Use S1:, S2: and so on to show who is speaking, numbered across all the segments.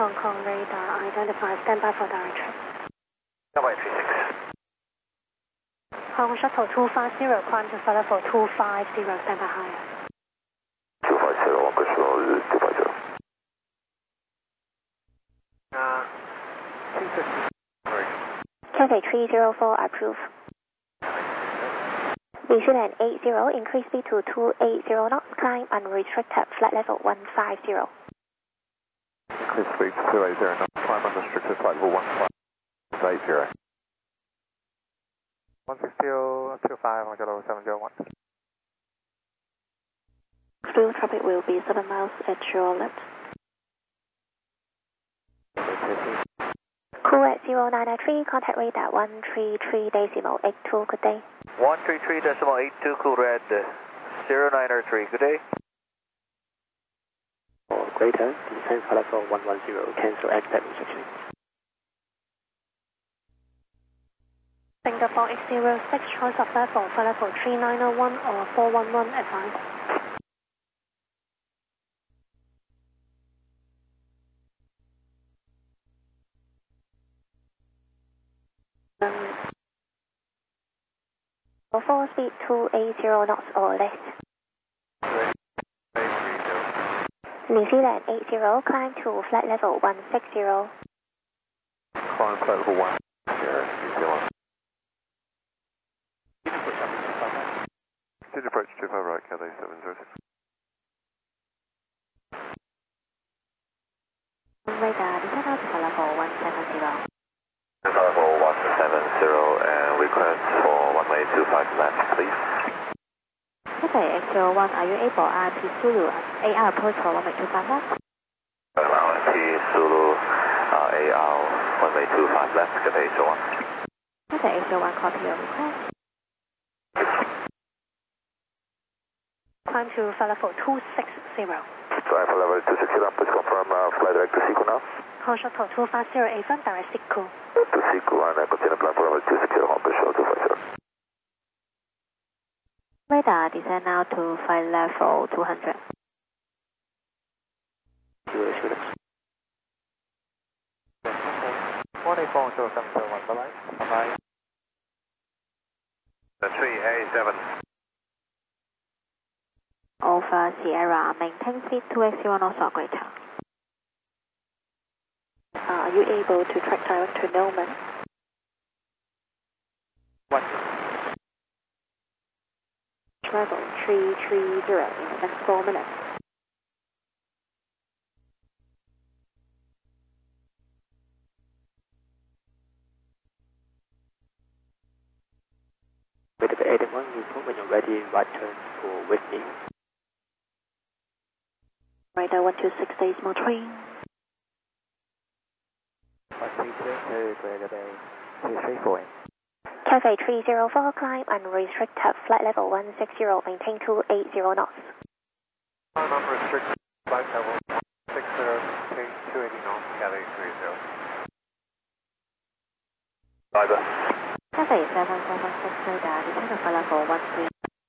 S1: Hong Kong radar, identify, stand by for direction.
S2: Runway 36.
S1: Hong Kong Shuttle 250, climb to flight level 250, stand by higher.
S3: 250, Hong Kong Shuttle 250.
S4: Cathay 304, approve. New Zealand 80, increase speed to 280 knots, climb unrestricted, flight level 150.
S3: Increase speed to 280 knots, climb unrestricted, flight level 150.
S2: 16025, Hong Kong 701.
S4: Through traffic will be 7 miles at your left. Cool at 0993, contact radar 133.82, good day.
S2: 133.82, cool red 0903, good day.
S5: Greater, descend flight level 110, cancel expect restriction.
S1: Singapore 806, choice of level, flight level 3901 or 411, advance.
S4: For speed 280 knots or less. New Zealand 80, climb to flight level 160.
S3: Climb flight level 1. New Zealand. Did approach 25 right, Cathay 706.
S4: Radar, descend out to flight level 170.
S3: Level 170 and request for runway 25 left, please.
S4: Cathay X01, are you able RMP Zulu AR approach for runway 25 left?
S3: RMP Zulu AR runway 25 left, Cathay X01.
S4: Cathay X01, copy your request.
S1: Climb to flight level 260.
S3: Flight level 260, please confirm flight direct to Siku now.
S1: Hong Kong Shuttle 250, A1, direct Siku.
S3: To Siku and continue platform level 260, Hong Kong Shuttle 250.
S4: Radar, descend now to flight level 200.
S2: 184, 701, bye-bye. Bye-bye. 3A7.
S4: Over Sierra, maintain speed 2x0 knots or greater. Are you able to track direct to Newman?
S2: What?
S4: Travel 330 in the next 4 minutes.
S5: With the 81, report when you're ready, right turn for Whitney.
S4: Radar 126 days more train.
S2: 132, greater day 234.
S4: Cathay 304, climb unrestricted, flight level 160, maintain 280 knots.
S2: Climb unrestricted, flight level 160, maintain 280 knots, Cathay 30.
S3: Either.
S4: Cathay 776, radar, descend to flight level 13.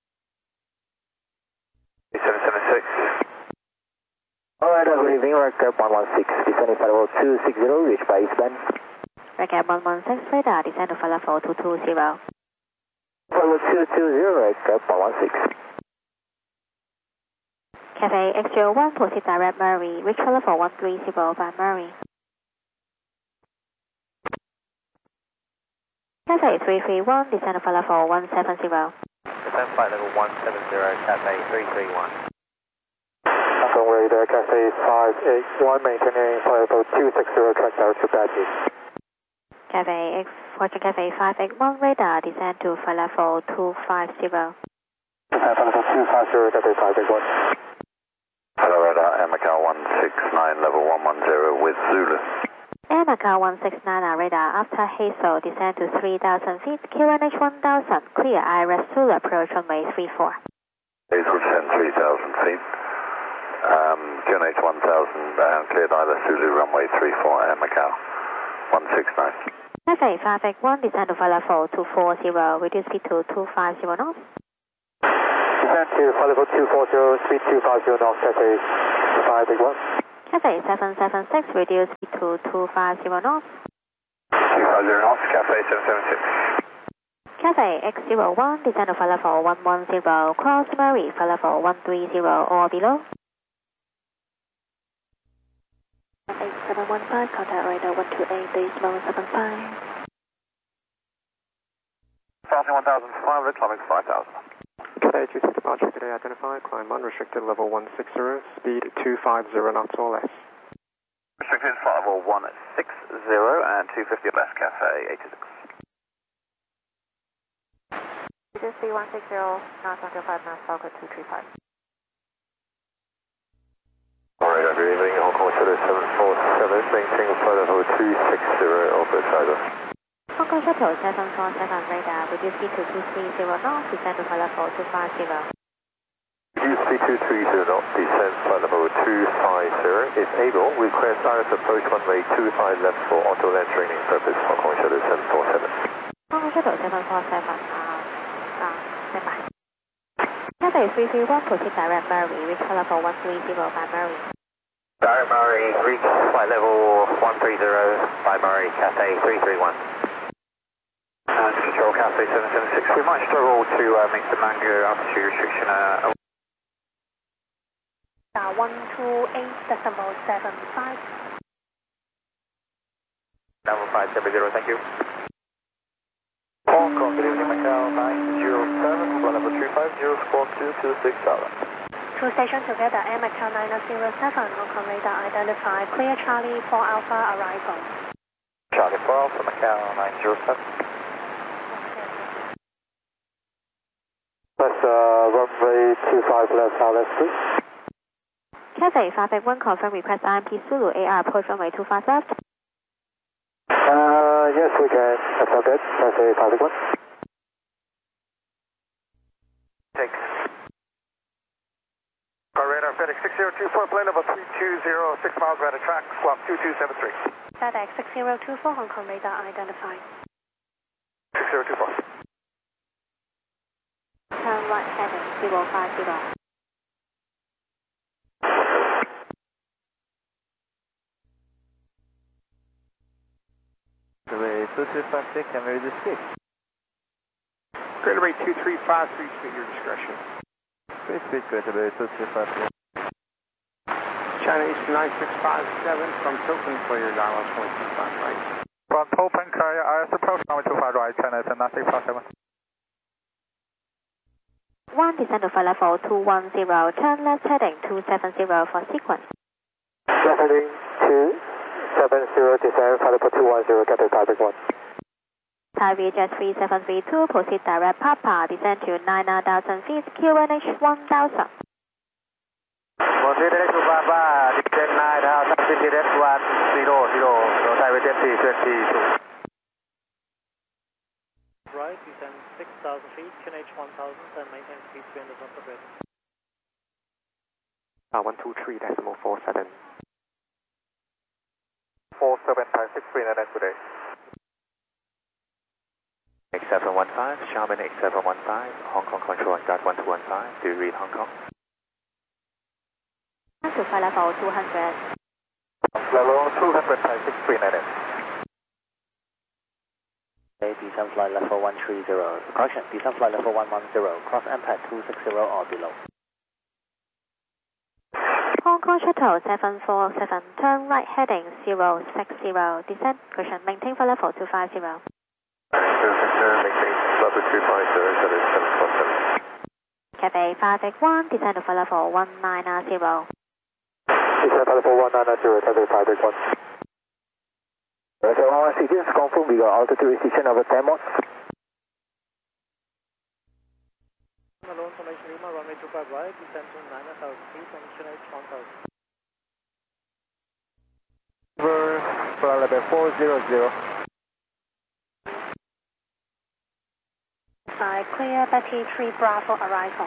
S3: 776.
S5: Alright, good evening, Recap 116, descending flight level 260, reach by eastbound.
S4: Recap 116, radar, descend to flight level 220.
S5: Flight level 220, Recap 116.
S4: Cathay X01, proceed direct Murray, reach flight level 130 by Murray. Cathay 331, descend to flight level 170.
S2: Descend flight level 170, Cathay 331.
S5: Hong Kong radar, Cathay 581, maintaining flight level 260, track direct to Badger.
S4: Cathay X, Fortune Cathay 581, radar, descend to flight level 250.
S5: Descend flight level 250, Cathay 581.
S3: Hello radar, Macau 169, level 110 with Zulu.
S4: Air Macau 169 radar, after Hazel, descend to 3,000 feet, QNH 1000, clear IRS Zulu, approach runway 34.
S3: Hazel descend 3,000 feet. QNH 1000 and cleared either Zulu runway 34 Air Macau 169.
S4: Cathay 581, descend to flight level 240, reduce speed to 250 knots.
S5: Descend to flight level 240, speed 250 knots, Cathay 581.
S4: Cathay 776, reduce to 250 knots.
S3: 250 knots, Cathay 776.
S4: Cathay X01, descend to flight level 110, cross Murray, flight level 130 or below.
S1: 8715, contact radar 128.75.
S3: Falcon 1005, the climbing 5000.
S5: Cathay 26 departure today identified, climb unrestricted level 160, speed 250 knots or less.
S3: Restricted flight level 160 and 250 less, Cathay 86.
S4: Just C160, knots under 5 knots, Falcon 235.
S5: Alright, good evening, Hong Kong Shuttle 747, maintain flight level 260, Orbit Driver.
S4: Hong Kong Shuttle 747 radar, reduce speed to 230 knots, descend to flight level 250.
S5: Reduce speed to 230 knots, descend flight level 250. If able, request direct approach runway 25 left for auto land training purpose, Hong Kong Shuttle 747.
S4: Hong Kong Shuttle 747, stand by. Cathay 331, proceed direct Murray, reach flight level 130 by Murray.
S3: Direct Murray, reach flight level 130 by Murray, Cathay 331. And control Cathay 776. We might struggle to make the Mango altitude restriction
S1: 128.75.
S3: level 570, thank you. Hong Kong, good evening, Macau 907, flight level 250, squawk 226,000.
S1: Two stations together, Air Macau 907, Hong Kong radar identified, clear Charlie 4 Alpha arrival.
S3: Charlie 4 Alpha, Macau 907.
S5: That's runway 25 left, LS please.
S4: Cathay 581, confirm request IMP Zulu AR approach runway 25 left.
S5: Yes, we can. That's all good. Cathay 581.
S3: Thanks. Radar FedEx 6024, plane level 320, 6 miles right of track, squawk 2273.
S1: FedEx 6024, Hong Kong radar identified.
S3: 6024.
S4: Turn right heading 050.
S2: Runway 2256, I'm ready to speak.
S5: Greater rate 2353, speed your discretion.
S2: Please speak good, runway 2256.
S5: China Eastern 9657 from Tilton for your dial 25 right.
S2: From Tilton, carrier IS approach, runway 25 right, China is 9657.
S4: 1, descend to flight level 210, turn left heading 270 for sequence.
S5: Left heading 270, descend flight level 210, Cathay 581.
S4: Thai VJet 3732, proceed direct Papa, descend to 9,000 feet, QNH 1000.
S3: Proceed direct to Papa, descend 9,000 feet, direct 100, so Thai VJet 322.
S6: Right, descend 6,000 feet, QNH 1000, and maintain speed 300 knots of rate.
S5: 123.47.
S3: 47.63 net today. 8715, Xiamen 8715, Hong Kong control on dot 1215, do you read Hong Kong?
S4: To flight level 200.
S3: Level 200.63 net.
S6: Descend flight level 130, correction, descend flight level 110, cross MPAD 260 or below.
S4: Hong Kong Shuttle 747, turn right heading 060, descend, correction, maintain flight level 250.
S3: Maintain level 250, that is 747.
S4: Cathay 581, descend to flight level 190.
S5: Descend flight level 190, Cathay 581.
S3: So just confirm we got altitude restriction over 10 knots.
S6: Malone Formation Lima, runway 25 right, descend to 9,000 feet and QNH 1000.
S2: Flight level 400.
S1: Clear Betty 3 Bravo arrival.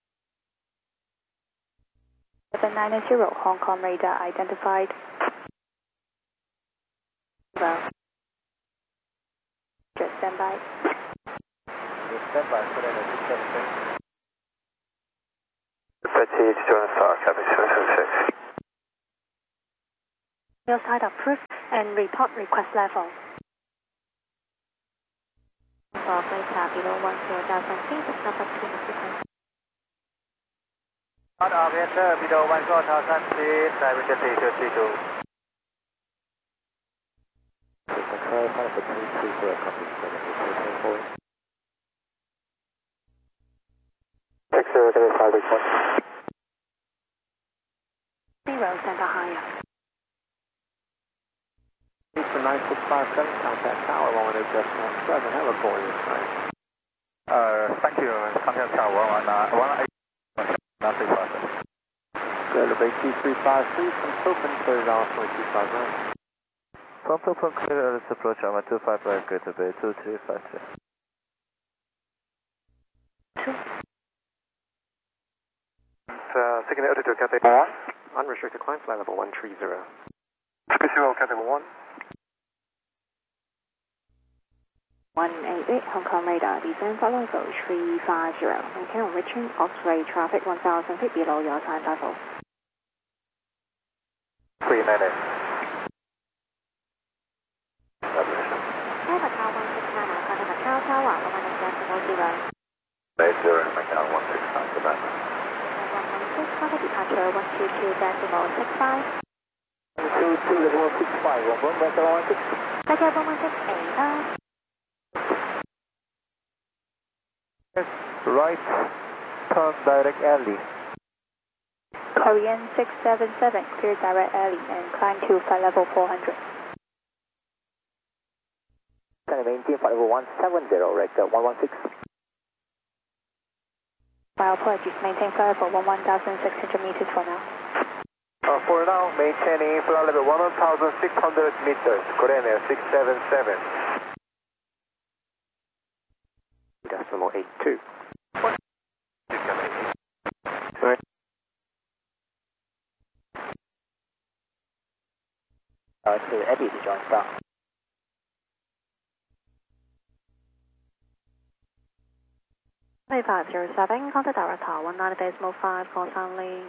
S1: 790, Hong Kong radar identified. Just stand by.
S2: Stand by, put in a 276.
S3: Betty 2 Star, Cathay 776.
S1: Your side approved and report request level.
S4: For flight below 10,000 feet, number 2 Mexico.
S3: Hot operator below 10,000 feet, diameter 3232.
S6: Control, pilot for 230, copy, 784.
S3: 6075 1.
S1: 0 center higher.
S2: Eastern 9657, contact tower 118.7, have a call this time.
S3: Thank you, contact tower 118. Nothing further.
S2: Elevate 2353 from Open, clear down 2259.
S5: From Open clear, let's approach Alma 25 right, Greater Bay 2352.
S1: 2.
S2: Taking the altitude, Cathay 1. Unrestricted climb, flight level 130. Zero, Cathay 1.
S7: 188 Hong Kong radar, descend follow level 350. Maintain on reaching Oxray traffic 1000 feet below your time level.
S3: 390.
S4: Macau 169, contact Macau Tower 118.0.
S3: 80, Macau 169, Savannah.
S4: 116, contact departure 122.65.
S6: 122.65, 116.
S4: 大家116A 啦。
S5: Right, turn direct alley.
S7: Korean 677, clear direct alley and climb to flight level 400.
S6: Maintain flight level 170, rector 116.
S7: My apologies, maintain flight level 11,600 meters for now.
S3: For now, maintaining flight level 1,600 meters, Korean 677.
S2: Decimal 82.
S6: To Eddie to join star.
S1: Bay 507, contact director 19.5 for Sunley.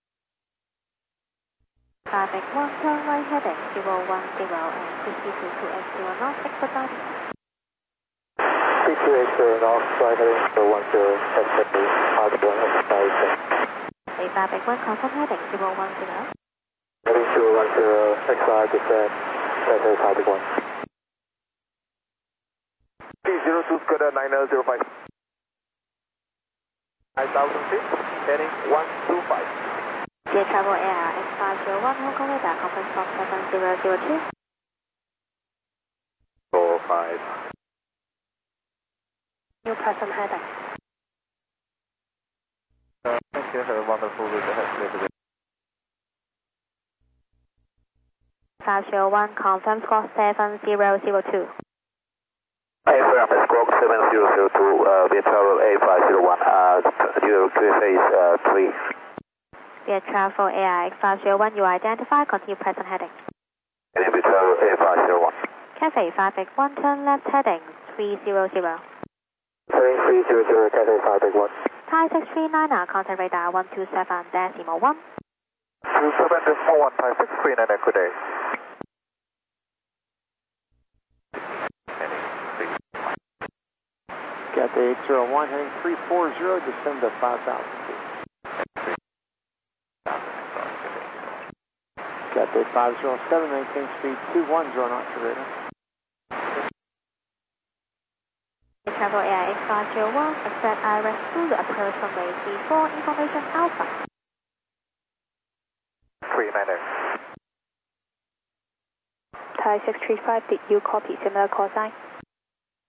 S4: Traffic 1, turn right heading 010 and 52 to X0 north, expedite.
S3: 6280 north, flight heading 010, SW, R1, expedition.
S4: A traffic 1, confirm heading 010.
S3: Heading 010, XR descent, Cathay traffic 1. P02 Skoda 9005. 9,000 feet, heading 125.
S4: Dear Travel Air X501, Hong Kong radar, conference box 7002.
S3: 45.
S1: New present heading.
S5: Thank you, have a wonderful week ahead.
S4: 501, confirm squawk 7002.
S3: AFM Squawk 7002, via travel A501, your clear phase 3.
S4: Dear Travel Air X501, you identify, continue present heading.
S3: And via travel A501.
S4: Cathay 581, turn left heading 300.
S3: Heading 300, Cathay 581.
S4: Thai 639, contact radar 127.1.
S3: 27.1, Thai 639, good day.
S2: Cathay 801, heading 340, descend to 5,000 feet. Cathay 507, maintain speed 21, join knots to radar.
S4: Travel Air X501, expect IRS through the approach runway 34, information Alpha.
S3: 390.
S7: Thai 635, did you copy similar call sign?